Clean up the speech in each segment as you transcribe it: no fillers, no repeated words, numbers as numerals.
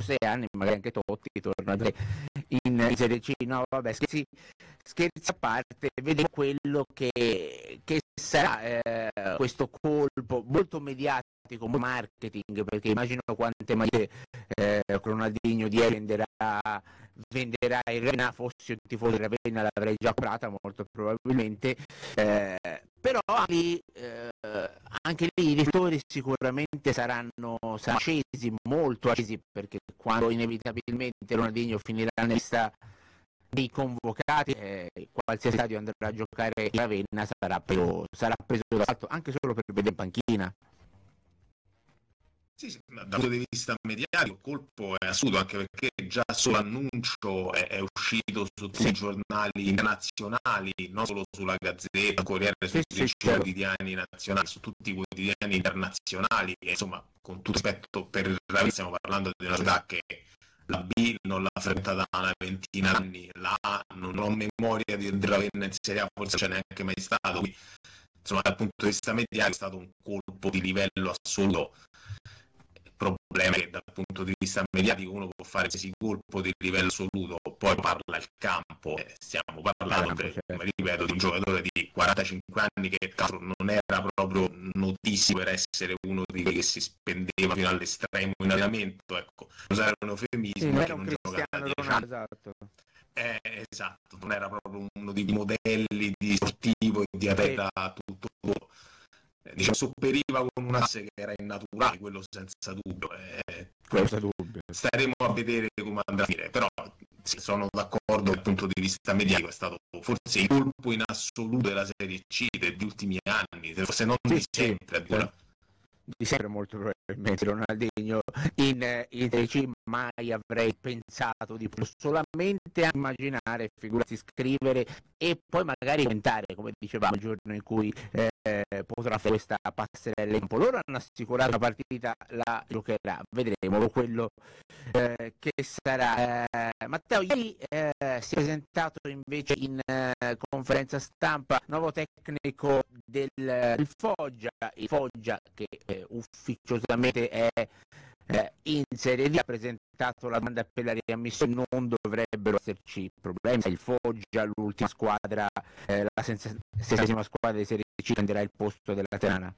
6 anni, magari anche Totti torna in Serie C. No, vabbè, scherzi a parte, vediamo quello che sarà questo colpo molto mediatico, molto marketing, perché immagino quante maglie Ronaldinho di venderà il Ravenna. Fossi un tifoso del Ravenna l'avrei già comprata molto probabilmente, però anche lì i riflettori sicuramente saranno accesi, molto accesi, perché quando inevitabilmente Ronaldinho finirà nella lista dei convocati, qualsiasi stadio andrà a giocare in Ravenna sarà preso d'assalto, anche solo per vedere in panchina. Sì, dal punto di vista mediatico il colpo è assurdo, anche perché già solo l'annuncio è uscito su tutti i giornali internazionali, non solo sulla Gazzetta, Corriere, sui principali quotidiani nazionali, su tutti i quotidiani internazionali. E, insomma, con tutto rispetto per il Ravenna, stiamo parlando di una società che la B non l'ha frequentata da una ventina d'anni, la A non ho memoria di Ravenna in Serie A, forse c'è neanche mai stato. Quindi, insomma, dal punto di vista mediatico è stato un colpo di livello assoluto. Il problema è che dal punto di vista mediatico uno può fare qualsiasi colpo di livello assoluto, poi parla il campo, stiamo parlando, come ripeto, di un giocatore di 45 anni che tra l'altro non era proprio notissimo per essere uno di quelli che si spendeva fino all'estremo in allenamento, ecco, usare un eufemismo, che non gioca da 10 anni. Esatto, non era proprio uno dei modelli di sportivo e di atleta tutto, diciamo, sopperiva con una classe che era innaturale, quello senza dubbio. Staremo a vedere come andrà a finire, però sono d'accordo dal punto di vista mediatico, è stato forse il colpo in assoluto della Serie C degli ultimi anni, forse non di sempre addirittura. Di sempre molto probabilmente Ronaldinho in Serie C mai avrei pensato di più, solamente a immaginare, figurati, scrivere e poi magari commentare, come dicevamo, il giorno in cui potrà fare questa passerella in campo. Loro hanno assicurato la partita, la giocherà, vedremo quello che sarà. Matteo, ieri si è presentato invece in conferenza stampa nuovo tecnico del Foggia, il Foggia che ufficiosamente è in Serie D, ha presentato la domanda per la riammissione, non dovrebbero esserci problemi. Il Foggia, l'ultima squadra, la sessima squadra di Serie C, prenderà il posto della Terana.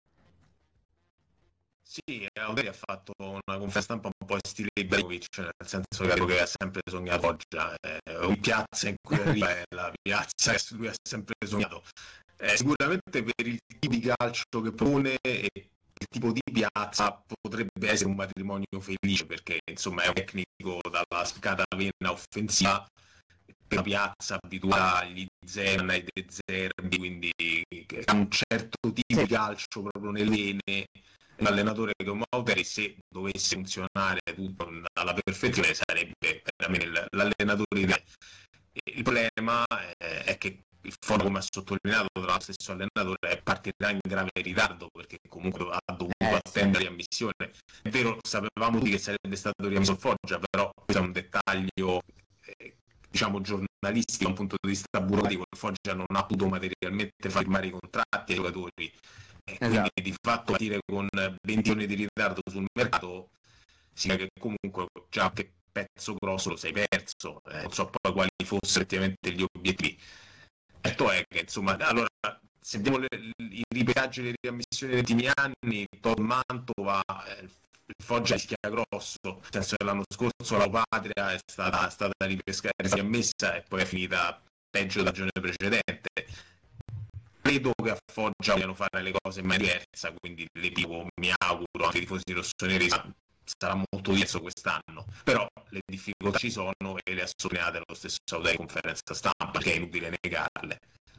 Sì, Auderi ha fatto una conferenza stampa un po' in stile Ibrahimovic, nel senso che ha sempre sognato Foggia, un piazza in cui arriva è la piazza che lui ha sempre sognato. Sicuramente per il tipo di calcio che propone e il tipo di piazza potrebbe essere un matrimonio felice, perché insomma è un tecnico dalla spiccata vena offensiva, per una piazza abituata agli Zeman, ai De Zerbi, quindi ha un certo tipo di calcio proprio nelle vene. Un allenatore come Auderi, se dovesse funzionare tutto alla perfezione, sarebbe veramente l'allenatore ideale. Il problema è che il Foggia, come ha sottolineato tra lo stesso allenatore, partirà in grave ritardo, perché comunque ha dovuto attendere la riammissione. È vero, sapevamo tutti che sarebbe stato riammesso il Foggia, però questo è un dettaglio diciamo giornalistico. Da un punto di vista burocratico il Foggia non ha potuto materialmente firmare i contratti ai giocatori, quindi di fatto partire con 20 giorni di ritardo sul mercato significa che comunque già che pezzo grosso lo sei perso, non so poi quali fossero effettivamente gli obiettivi. Certo è che insomma, allora, se vediamo i ripesaggi e le riammissioni degli ultimi anni, Todd Mantova, il Foggia rischia grosso, nel senso che l'anno scorso la Patria è stata riammessa e poi è finita peggio della stagione precedente. Credo che a Foggia vogliano fare le cose in maniera diversa, quindi mi auguro anche i tifosi rossoneri sarà molto diverso quest'anno, però le difficoltà ci sono e le ha sottolineate lo stesso Auderi in conferenza stampa, che è inutile negarle.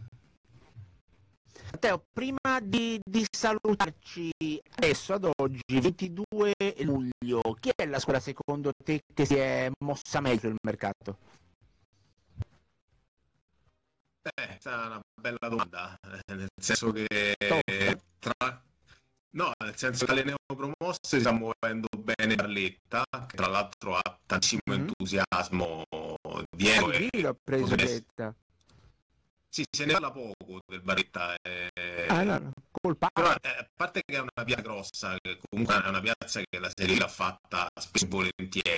Matteo, prima di salutarci, adesso ad oggi 22 luglio, chi è la squadra secondo te che si è mossa meglio sul mercato? Questa è una bella domanda, nel senso che nel senso che alle neopromosse si sta muovendo bene Barletta, che tra l'altro ha tantissimo entusiasmo dietro. L'ho preso Barletta. Sì, se ne parla poco del Barletta. Però, a parte che è una piazza grossa, che comunque è una piazza che la Serie l'ha fatta spesso e volentieri,